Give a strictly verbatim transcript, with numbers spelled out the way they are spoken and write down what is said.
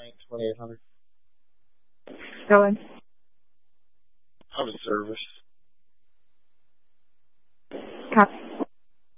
twenty-eight hundred. Go ahead. Out of service. Copy.